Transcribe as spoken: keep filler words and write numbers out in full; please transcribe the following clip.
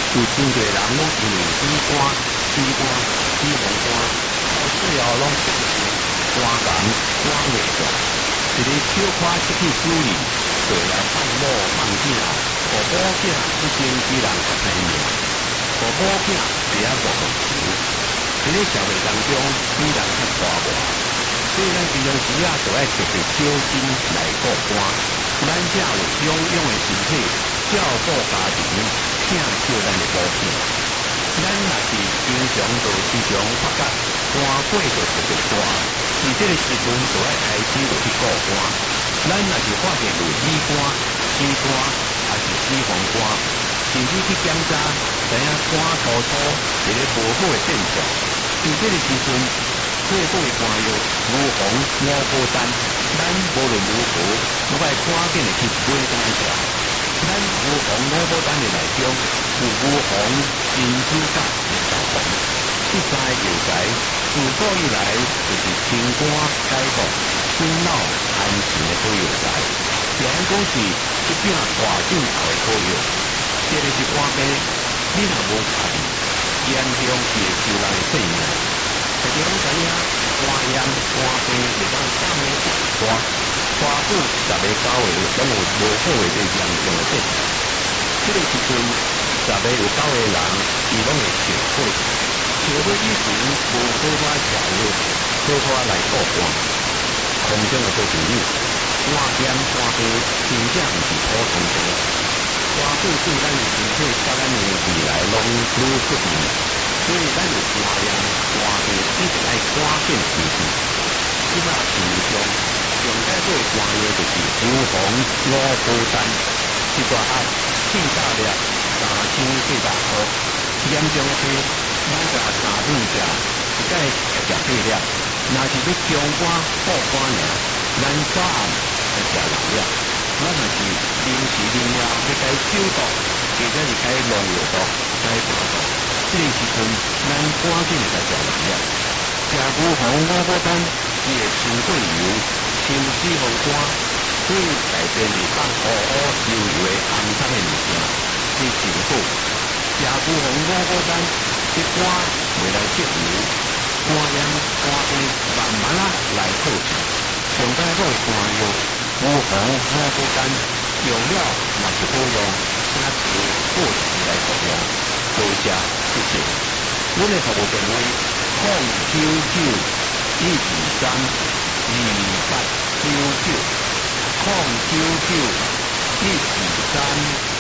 有真侪人拢因为医官、西官、西红官，到最后拢变成官工、官艺术。一个小可失去主意，就来放某放囝，互某囝一生只人较歹命，互某囝袂晓无福气。伫咧社会当中，比人较大外，所以咱平常时啊，就爱特别小心来过官。咱才有相应的身体照顾家庭，请救咱的保险。咱若是经常就时常发觉官过就特别大，伫这个时阵就爱开始就去过官。咱若是发现有医官、西官，还是西方官，甚至去检查，知影官初初一个无好的现象。伫这个时阵，过度的官药如红五宝丹，咱无论如何，都爱赶紧的去买东西。咱牛黄五宝丹的内中有牛黄、珍珠甲绿豆黄，一知又知，自古以来就是清肝解毒、生老安神的好药材。虽然讲是一柄大镜头的好药，这个是肝病，你若无注意，严重是会受人的性命。大家拢知影，肝炎、肝病会当三个月大，大久十个九个月拢有无好的这严重的症状。这个时阵，十个有九个人，伊拢会笑火，笑火以前无好法吃药，好法来过关。空中的好朋友，肝炎、肝病真正毋是普通病，大久对咱的身体甲咱的未来拢愈不利。所以咱有肝炎、肝病，一直爱赶紧治治。即摆市面上上解好的肝药就是牛黄五宝丹，一大盒四百粒，三千四百块。严重的是，咱甲三顿食，一摆食八粒。若是要中肝、补肝尔，咱早暗要食六粒。咱若是临时临了，要该手毒，或者是该农药毒、该茶毒。这个时阵，咱赶紧来食农药，食牛黄五宝丹，伊会清过油，清脂肪肝，所以改变是放乌乌油油的红汤的物件，是真好。食牛黄五宝丹，这肝袂来结油，肝炎、肝病慢慢啊来好转。上解好的肝药，牛黄五宝丹，用了若是好用，请持过时来服用。多谢谢谢。阮的服务电话：零九九一二三二八九九，零九九一二三。